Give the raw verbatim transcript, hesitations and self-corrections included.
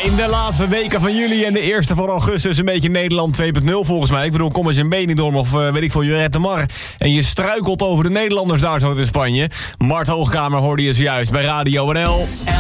in de laatste weken van juli en de eerste van augustus een beetje Nederland twee punt nul volgens mij. Ik bedoel, kom eens in Benidorm of uh, weet ik veel, Lloret de Mar. En je struikelt over de Nederlanders daar zo in Spanje. Mart Hoogkamer hoorde je zojuist bij Radio N L.